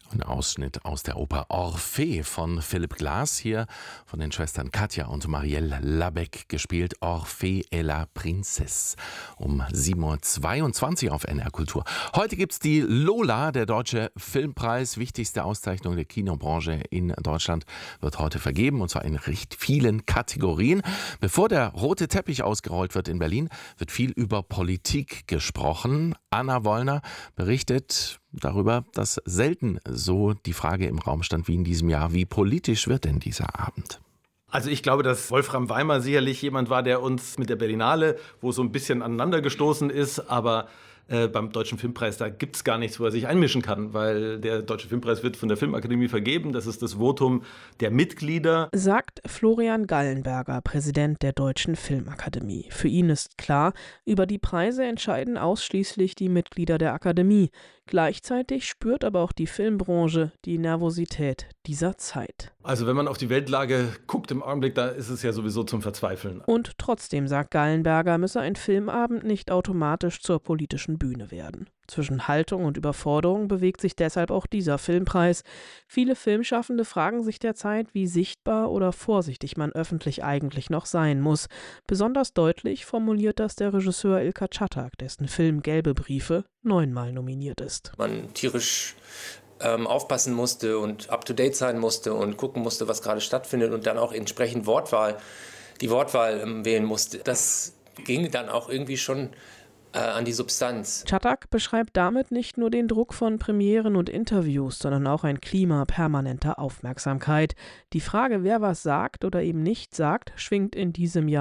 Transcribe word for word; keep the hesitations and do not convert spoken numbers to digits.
Ein Ausschnitt aus der Oper Orphée von Philipp Glass, hier von den Schwestern Katja und Marielle Labec gespielt. Orphée et la Princesse um sieben Uhr zweiundzwanzig auf N R Kultur. Heute gibt's die Lola, der Deutsche Filmpreis, wichtigste Auszeichnung der Kinobranche in Deutschland, wird heute vergeben, und zwar in recht vielen Kategorien. Bevor der rote Teppich ausgerollt wird in Berlin, wird viel über Politik gesprochen. Anna Wollner berichtet darüber, dass selten so die Frage im Raum stand wie in diesem Jahr: Wie politisch wird denn dieser Abend? Also ich glaube, dass Wolfram Weimer sicherlich jemand war, der uns mit der Berlinale, wo so ein bisschen aneinander gestoßen ist, aber äh, beim Deutschen Filmpreis, da gibt es gar nichts, wo er sich einmischen kann, weil der Deutsche Filmpreis wird von der Filmakademie vergeben. Das ist das Votum der Mitglieder. Sagt Florian Gallenberger, Präsident der Deutschen Filmakademie. Für ihn ist klar, über die Preise entscheiden ausschließlich die Mitglieder der Akademie. Gleichzeitig spürt aber auch die Filmbranche die Nervosität dieser Zeit. Also wenn man auf die Weltlage guckt im Augenblick, da ist es ja sowieso zum Verzweifeln. Und trotzdem, sagt Gallenberger, müsse ein Filmabend nicht automatisch zur politischen Bühne werden. Zwischen Haltung und Überforderung bewegt sich deshalb auch dieser Filmpreis. Viele Filmschaffende fragen sich derzeit, wie sichtbar oder vorsichtig man öffentlich eigentlich noch sein muss. Besonders deutlich formuliert das der Regisseur Ilker Çatak, dessen Film Gelbe Briefe neunmal nominiert ist. Man tierisch ähm, aufpassen musste und up-to-date sein musste und gucken musste, was gerade stattfindet, und dann auch entsprechend Wortwahl, die Wortwahl ähm, wählen musste. Das ging dann auch irgendwie schon an die Substanz. Çatak beschreibt damit nicht nur den Druck von Premieren und Interviews, sondern auch ein Klima permanenter Aufmerksamkeit. Die Frage, wer was sagt oder eben nicht sagt, schwingt in diesem Jahr